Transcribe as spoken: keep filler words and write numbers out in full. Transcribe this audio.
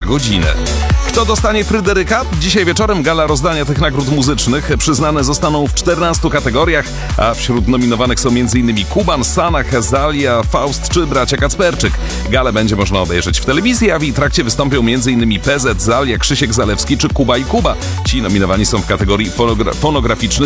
godziny. Kto dostanie Fryderyka? Dzisiaj wieczorem gala rozdania tych nagród muzycznych. Przyznane zostaną w czternastu kategoriach, a wśród nominowanych są m.in. Kuban, Sanach, Zalia, Faust czy bracia Kacperczyk. Galę będzie można obejrzeć w telewizji, a w jej trakcie wystąpią m.in. P Z, Zalia, Krzysiek Zalewski czy Kuba i Kuba. Ci nominowani są w kategorii fonogra- fonograficzny